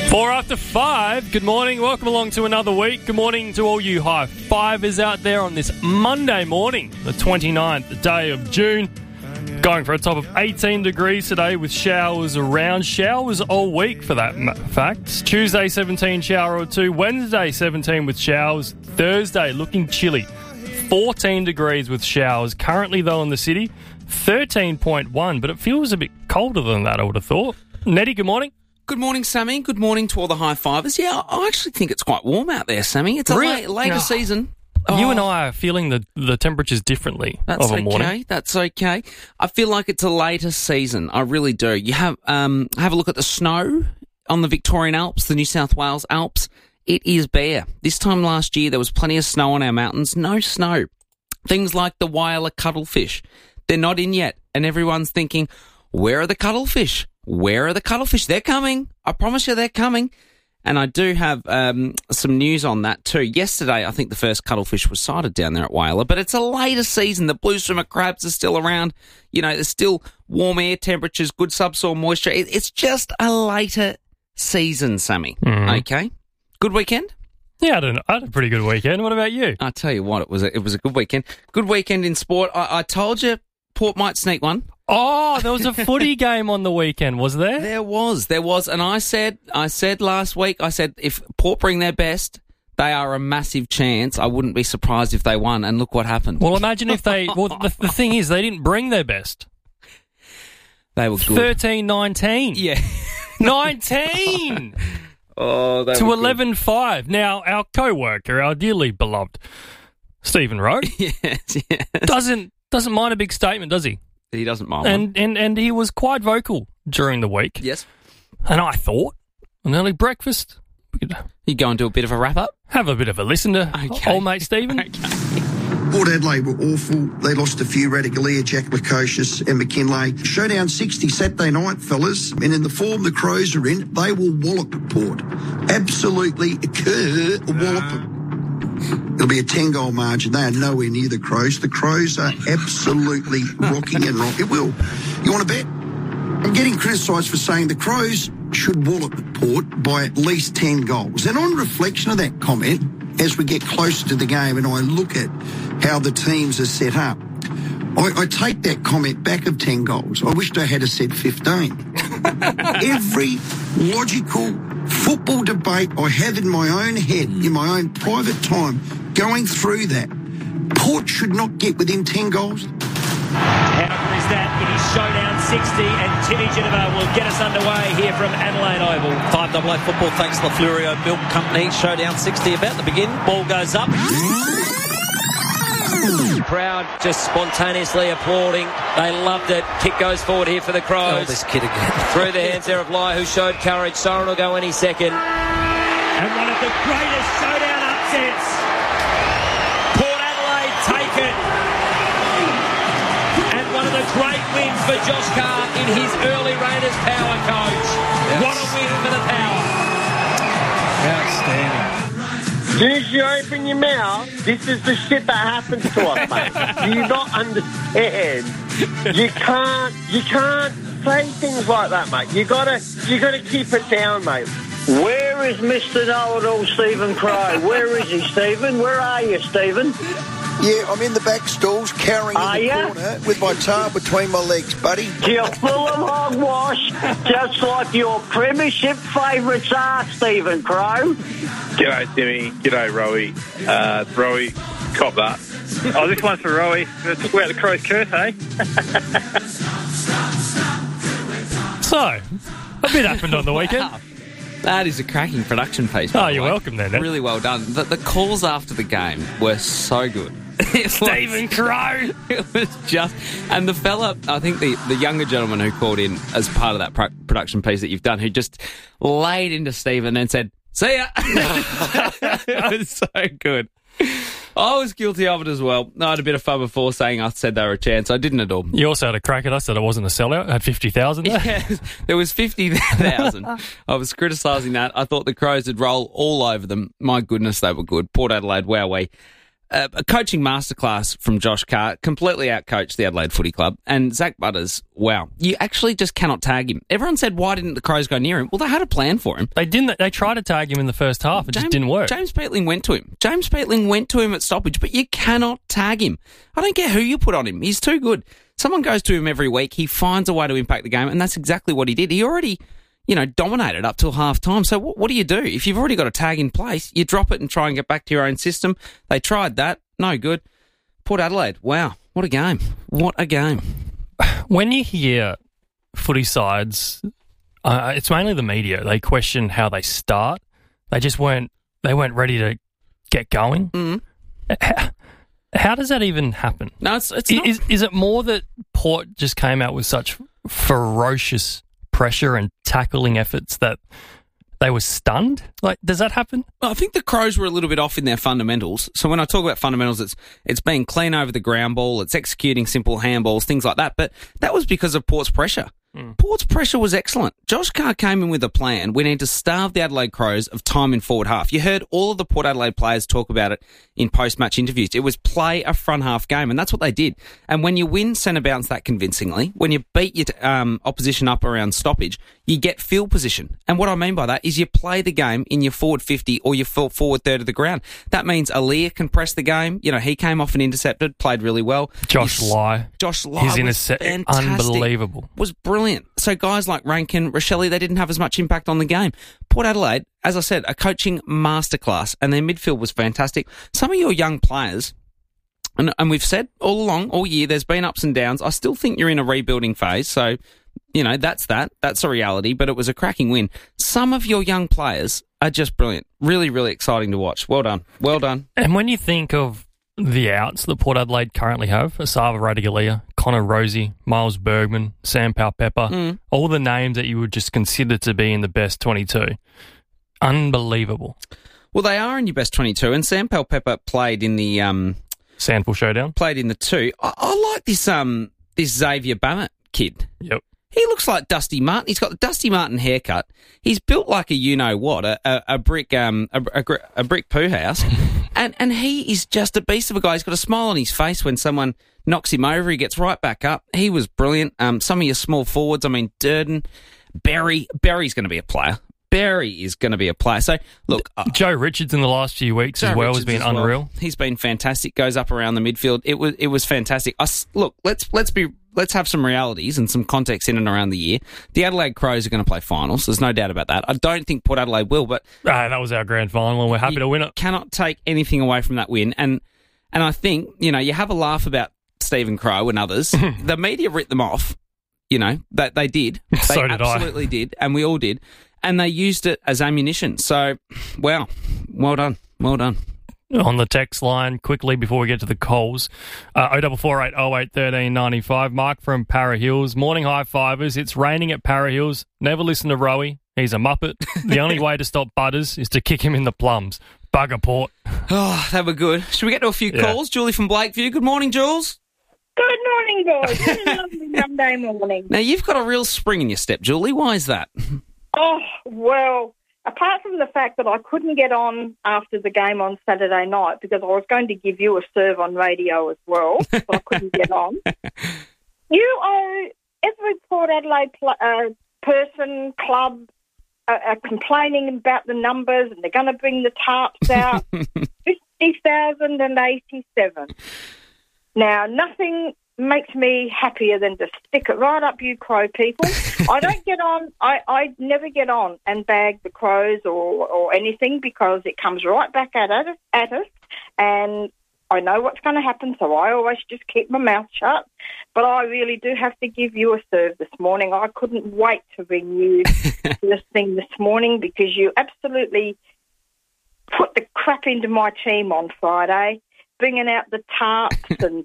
4 after 5. Good morning. Welcome along to another week. Good morning to all you high fivers out there on this Monday morning, the 29th, the day of June. Going for a top of 18 degrees today with showers around. Showers all week for that fact. Tuesday, 17 shower or two. Wednesday, 17 with showers. Thursday, looking chilly. 14 degrees with showers. Currently, though, in the city, 13.1. But it feels a bit colder than that, I would have thought. Nettie, good morning. Good morning, Sammy. Good morning to all the high fivers. Yeah, I actually think it's quite warm out there, Sammy. It's a later season. You and I are feeling the temperatures differently of a morning. That's okay. I feel like it's a later season. I really do. You have a look at the snow on the Victorian Alps, the New South Wales Alps. It is bare. This time last year, there was plenty of snow on our mountains. No snow. Things like the Whyalla cuttlefish. They're not in yet. And everyone's thinking, where are the cuttlefish? Where are the cuttlefish? They're coming. I promise you they're coming. And I do have some news on that too. Yesterday, I think the first cuttlefish was sighted down there at Whyalla, but it's a later season. The blue swimmer crabs are still around. You know, there's still warm air temperatures, good subsoil moisture. It's just a later season, Sammy. Mm-hmm. Okay? Good weekend? Yeah, I had a pretty good weekend. What about you? I tell you what, it was a good weekend. Good weekend in sport. I told you Port might sneak one. Oh, there was a footy game on the weekend, was there? There was. And I said last week, if Port bring their best, they are a massive chance. I wouldn't be surprised if they won, and look what happened. Well, imagine if they... Well, the thing is, they didn't bring their best. They were good. 13-19. Yeah. 19! Oh, they to were 11-5. Now, our co-worker, our dearly beloved Stephen Rowe, yes. doesn't mind a big statement, does he? He doesn't mind. And he was quite vocal during the week. Yes. And I thought, an early breakfast, we could you go and do a bit of a wrap-up? Have a bit of a listen to old mate Stephen. Okay. Port Adelaide were awful. They lost a few, Radicalea, Jack Lukosius and McKinlay. Showdown 60 Saturday night, fellas. And in the form the Crows are in, they will wallop Port. Absolutely wallop them. It'll be a 10-goal margin. They are nowhere near the Crows. The Crows are absolutely rocking and roll. It will. You want to bet? I'm getting criticised for saying the Crows should wallop Port by at least 10 goals. And on reflection of that comment, as we get closer to the game and I look at how the teams are set up, I take that comment back of 10 goals. I wished I had said 15. Every logical football debate I have in my own head, in my own private time, going through that, Port should not get within 10 goals. However is that it is showdown 60 and Timmy Geneva will get us underway here from Adelaide Oval. 5AA football thanks to the Flurio Milk Company. Showdown 60 about to begin. Ball goes up. Crowd just spontaneously applauding. They loved it. Kick goes forward here for the Crows. Oh, this kid again. Through the hands there of Lai, who showed courage. Soren will go any second. And one of the greatest showdown upsets. Port Adelaide take it. And one of the great wins for Josh Carr in his early reign as power coach. Yes. What a win for the power. Outstanding. As soon as you open your mouth, this is the shit that happens to us, mate. Do you not understand? You can't say things like that, mate. You gotta keep it down, mate. Where is Mr. Know-it-all, Stephen Crow? Where is he, Stephen? Where are you, Stephen? Yeah, I'm in the back stalls, cowering in the corner with my tail between my legs, buddy. You're full of hogwash, just like your premiership favourites are, Stephen Crow. G'day, Timmy. G'day, Rowie. Rowie, cop that. Oh, this one's for Rowie. Let's talk about the Crows curse, eh? So, a bit happened on the weekend. That is a cracking production piece. Oh, you're welcome then. Really well done. The calls after the game were so good. Stephen Crow! It was just... And the fella, I think the younger gentleman who called in as part of that production piece that you've done, who just laid into Stephen and said, see ya! It was so good. I was guilty of it as well. I had a bit of fun before saying I said they were a chance. I didn't at all. You also had a crack at us that it wasn't a sellout. I had 50,000 there. Yeah, there was 50,000. I was criticising that. I thought the Crows would roll all over them. My goodness, they were good. Port Adelaide, wowee. a coaching masterclass from Josh Carr, completely outcoached the Adelaide Footy Club. And Zach Butters, wow, you actually just cannot tag him. Everyone said, why didn't the Crows go near him? Well, they had a plan for him. They didn't. They tried to tag him in the first half. It just didn't work. James Peatling went to him. James Peatling went to him at stoppage, but you cannot tag him. I don't care who you put on him. He's too good. Someone goes to him every week. He finds a way to impact the game, and that's exactly what he did. He already, dominated up till half time. So what do you do? If you've already got a tag in place, you drop it and try and get back to your own system. They tried that. No good. Port Adelaide, wow, what a game. What a game. When you hear footy sides, it's mainly the media. They question how they start. They weren't ready to get going. Mm-hmm. How does that even happen? No, it's not. Is it more that Port just came out with such ferocious pressure and tackling efforts that they were stunned? Like, does that happen? Well, I think the Crows were a little bit off in their fundamentals. So when I talk about fundamentals, it's being clean over the ground ball, it's executing simple handballs, things like that. But that was because of Port's pressure. Port's pressure was excellent. Josh Carr came in with a plan. We need to starve the Adelaide Crows of time in forward half. You heard all of the Port Adelaide players talk about it in post-match interviews. It was play a front half game, and that's what they did. And when you win centre bounce that convincingly, when you beat your opposition up around stoppage, you get field position. And what I mean by that is you play the game in your forward 50 or your forward third of the ground. That means Aaliyah can press the game. He came off and intercepted, played really well. Josh Lai. His intercept, unbelievable. Was brilliant. So guys like Rankin, Rochelle, they didn't have as much impact on the game. Port Adelaide, as I said, a coaching masterclass, and their midfield was fantastic. Some of your young players, and we've said all along, all year, there's been ups and downs. I still think you're in a rebuilding phase, so, that's that. That's a reality, but it was a cracking win. Some of your young players are just brilliant. Really, really exciting to watch. Well done. Well done. And when you think of the outs that Port Adelaide currently have, Asava Radigalia, Connor Rosie, Miles Bergman, Sam Powell-Pepper, all the names that you would just consider to be in the best 22. Unbelievable. Well, they are in your best 22, and Sam Powell-Pepper played in the Sandful Showdown. Played in the 2. I like this Xavier Bammett kid. Yep. He looks like Dusty Martin. He's got the Dusty Martin haircut. He's built like a a brick poo house, and he is just a beast of a guy. He's got a smile on his face when someone knocks him over. He gets right back up. He was brilliant. Some of your small forwards, Durden, Berry's going to be a player. Berry is going to be a player. So, look... Joe Richards in the last few weeks as well has been unreal. He's been fantastic. Goes up around the midfield. It was fantastic. Look, let's have some realities and some context in and around the year. The Adelaide Crows are going to play finals. There's no doubt about that. I don't think Port Adelaide will, but... that was our grand final, and we're happy to win it. Cannot take anything away from that win. And I think, you have a laugh about Stephen Crow and others. The media writ them off. That they did. So they did absolutely did, and we all did. And they used it as ammunition. So, wow, well done. Well done. On the text line, quickly before we get to the calls, 0448 08 13 95. Mark from Para Hills. Morning high fivers. It's raining at Para Hills. Never listen to Rowie. He's a muppet. The only way to stop Butters is to kick him in the plums. Bugger Port. Oh, they were good. Should we get to a few calls? Julie from Blakeview. Good morning, Jules. Good morning, guys. It's a lovely Monday morning. Now, you've got a real spring in your step, Julie. Why is that? Oh, well, apart from the fact that I couldn't get on after the game on Saturday night because I was going to give you a serve on radio as well, but I couldn't get on. You owe every Port Adelaide person, club, are complaining about the numbers and they're going to bring the tarps out. 50,087. Now, nothing makes me happier than to stick it right up you Crow people. I don't get on, I never get on and bag the Crows or anything because it comes right back at us and I know what's going to happen, so I always just keep my mouth shut. But I really do have to give you a serve this morning. I couldn't wait to ring you this thing this morning because you absolutely put the crap into my team on Friday, bringing out the tarps and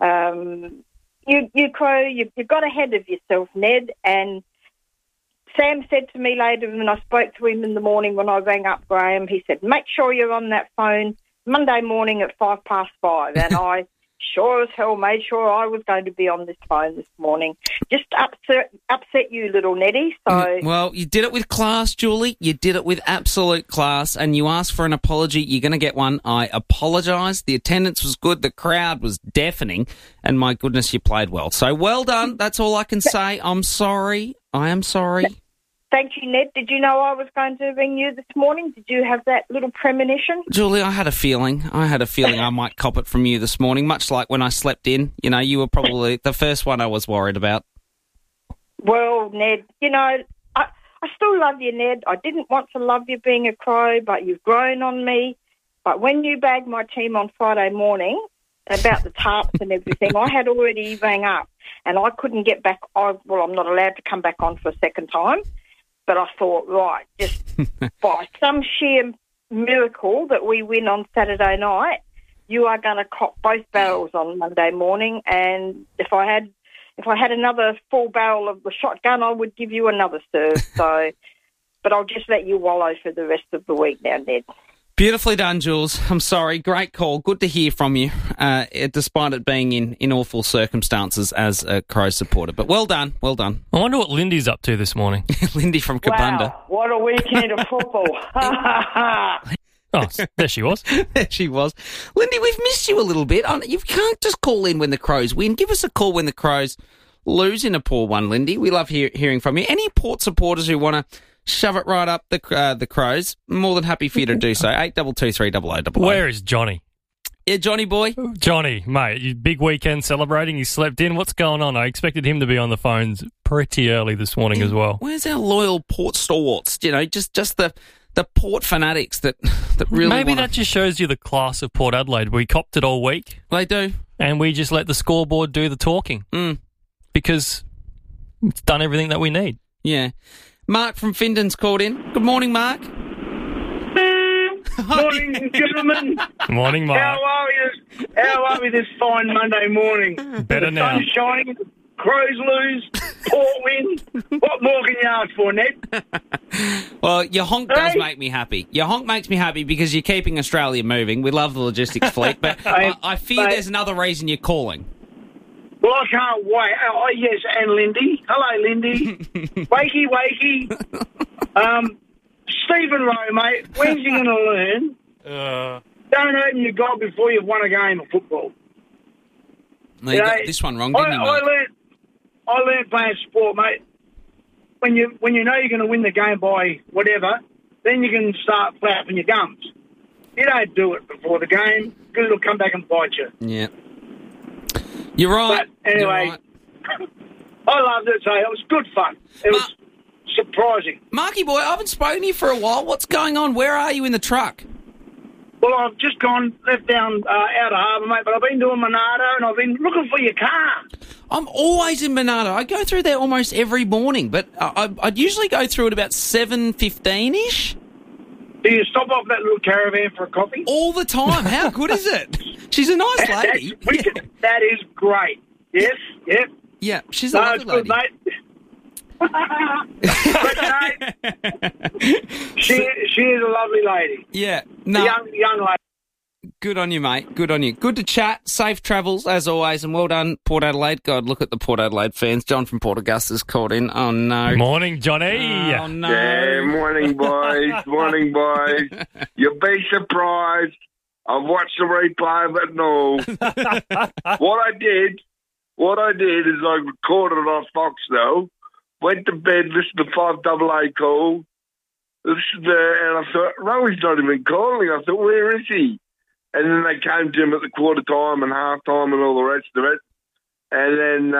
you Crow, you got ahead of yourself, Ned. And Sam said to me later when I spoke to him in the morning when I rang up Graham, he said, make sure you're on that phone Monday morning at 5:05. And I sure as hell made sure I was going to be on this phone this morning. Just upset you, little Nettie. So well, you did it with class, Julie. You did it with absolute class, and you asked for an apology. You're going to get one. I apologise. The attendance was good. The crowd was deafening, and my goodness, you played well. So well done. That's all I can say. I'm sorry. I am sorry. Thank you, Ned. Did you know I was going to ring you this morning? Did you have that little premonition? Julie, I had a feeling. I might cop it from you this morning, much like when I slept in. You know, you were probably the first one I was worried about. Well, Ned, you know, I still love you, Ned. I didn't want to love you being a Crow, but you've grown on me. But when you bagged my team on Friday morning about the tarps and everything, I had already rang up and I couldn't get back. I'm not allowed to come back on for a second time. But I thought, right, just by some sheer miracle that we win on Saturday night, you are going to cop both barrels on Monday morning. And if I had another full barrel of the shotgun, I would give you another serve. So, but I'll just let you wallow for the rest of the week now, Ned. Beautifully done, Jules. I'm sorry. Great call. Good to hear from you, despite it being in awful circumstances as a Crow supporter. But well done. Well done. I wonder what Lindy's up to this morning. Lindy from Kabunda. Wow, what a weekend of football. Oh, there she was. There she was. Lindy, we've missed you a little bit. You can't just call in when the Crows win. Give us a call when the Crows lose in a poor one, Lindy. We love hearing from you. Any Port supporters who want to shove it right up the Crows, more than happy for you to do so. 82230000. Where is Johnny? Yeah, Johnny boy. Johnny, mate, you big weekend celebrating. You slept in. What's going on? I expected him to be on the phones pretty early this morning as well. Where's our loyal Port stalwarts? You know, just the Port fanatics that really Maybe that just shows you the class of Port Adelaide. We copped it all week. They do. And we just let the scoreboard do the talking. Because it's done everything that we need. Yeah. Mark from Findon's called in. Good morning, Mark. Morning, gentlemen. Morning, Mark. How are we this fine Monday morning? Better now. The sun's shining, Crows lose, Port win. What more can you ask for, Ned? Well, your honk does make me happy. Your honk makes me happy because you're keeping Australia moving. We love the logistics fleet, but I fear there's another reason you're calling. Well, I can't wait. Oh, yes, and Lindy. Hello, Lindy. wakey. Stephen Rowe, mate, when's you going to learn? Don't open your gob before you've won a game of football. No, you got this one wrong, didn't you, mate? I learned playing sport, mate. When you know you're going to win the game by whatever, then you can start flapping your gums. You don't do it before the game because it'll come back and bite you. Yeah. You're right. But anyway, right. I loved it, so it was good fun. It was surprising. Marky boy, I haven't spoken to you for a while. What's going on? Where are you in the truck? Well, I've just left down out of harbour, mate, but I've been doing Monardo and I've been looking for your car. I'm always in Monardo. I go through there almost every morning, but I'd usually go through at about 7:15-ish. Do you stop off that little caravan for a coffee? All the time. How good is it? She's a nice lady. That's wicked. Yeah. That is great. Yes, yep. Yeah, she's a lovely lady. Good, mate. She is a lovely lady. Yeah. No. Young lady. Good on you, mate. Good on you. Good to chat. Safe travels, as always, and well done, Port Adelaide. God, look at the Port Adelaide fans. John from Port Augusta's called in. Oh, no. Morning, Johnny. Oh, no. Yeah, morning, boys. Morning, boys. You'll be surprised. I've watched the replay of it and all. What I did is I recorded it on Foxtel, went to bed, listened to 5AA call, and I thought, Roey's not even calling. I thought, where is he? And then they came to him at the quarter time and half time and all the rest of it. And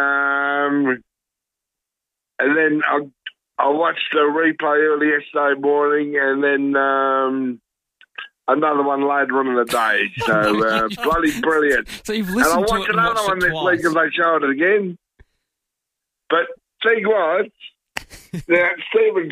then I watched the replay early yesterday morning and then another one later on in the day. So bloody brilliant. So you've listened to it and another one this week if they show it again. But see what? Now, Stephen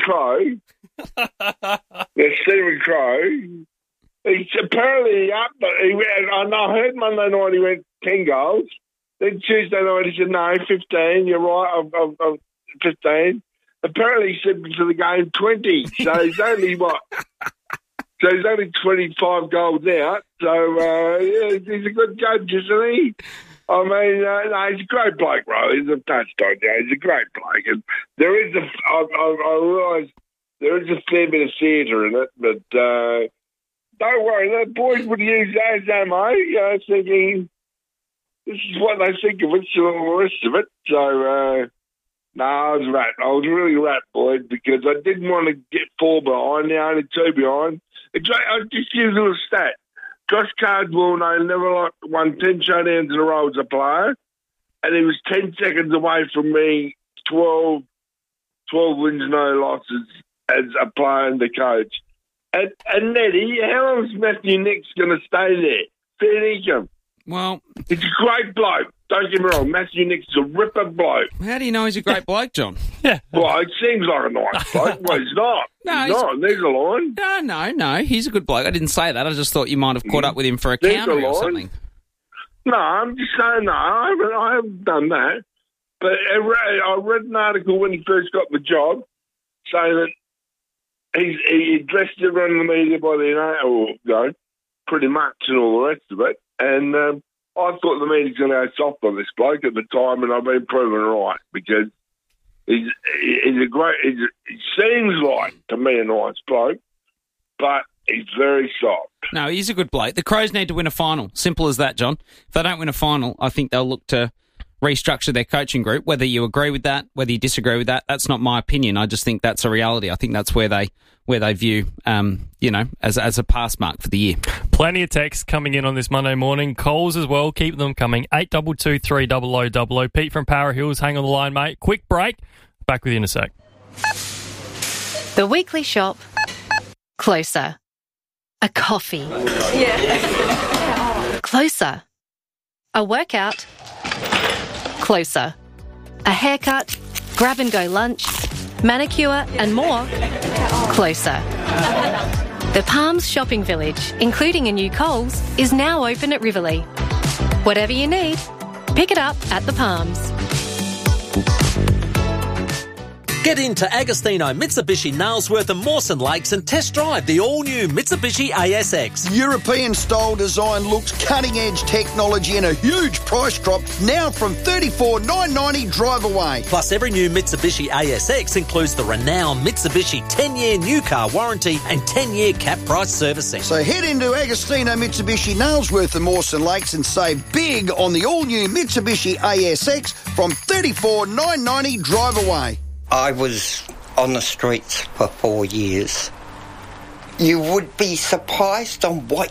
Crowe, he's apparently up, but I heard Monday night he went 10 goals. Then Tuesday night he said, no, 15, you're right, I've 15. Apparently he said to the game 20, so he's only, So he's only 25 goals out. So, he's a good judge, isn't he? I mean, no, he's a great bloke, bro. He's a touched on, he's a great bloke. And there is I realise there is a fair bit of theatre in it, but don't worry, the boys would use that as ammo, thinking this is what they think of it, and all the rest of it. So, no, I was rat. I was really rat, boys, because I didn't want to get 4 behind, now only 2 behind. I'll just use a little stat. Josh Cardwell never won 10 showdowns in a row as a player, and he was 10 seconds away from me, 12 wins, no losses as a player and the coach. And Nettie, how long is Matthew Nicks going to stay there? Fair income. Well, he's a great bloke. Don't get me wrong, Matthew Nicks is a ripper bloke. How do you know he's a great bloke, John? Yeah. Well, it seems like a nice bloke. Well, he's not. No, he's not. There's a line. No. He's a good bloke. I didn't say that. I just thought you might have caught up with him for a counter or something. No, I'm just saying no. I haven't done that. But I read an article when he first got the job saying that he addressed everyone in the media by the name, pretty much, and all the rest of it. And I thought the media's going to go soft on this bloke at the time, and I've been proven right because he's a great. He seems like to me a nice bloke, but he's very soft. No, he's a good bloke. The Crows need to win a final. Simple as that, John. If they don't win a final, I think they'll look to restructure their coaching group. Whether you agree with that, whether you disagree with that, that's not my opinion. I just think that's a reality. I think that's where they view, as a pass mark for the year. Plenty of texts coming in on this Monday morning. Calls as well. Keep them coming. 822 300 Pete from Para Hills, hang on the line, mate. Quick break. Back with you in a sec. The Weekly Shop. Closer. A coffee. Yeah. Closer. A workout. Closer. A haircut, grab-and-go lunch, manicure and more. Closer. The Palms Shopping Village, including a new Coles, is now open at Riverlea. Whatever you need, pick it up at the Palms. Get into Agostino Mitsubishi Nailsworth and Mawson Lakes and test drive the all-new Mitsubishi ASX. European-style design looks, cutting-edge technology and a huge price drop now from $34,990 drive away. Plus, every new Mitsubishi ASX includes the renowned Mitsubishi 10-year new car warranty and 10-year cap price servicing. So head into Agostino Mitsubishi Nailsworth and Mawson Lakes and save big on the all-new Mitsubishi ASX from $34,990 drive away. I was on the streets for 4 years. You would be surprised on what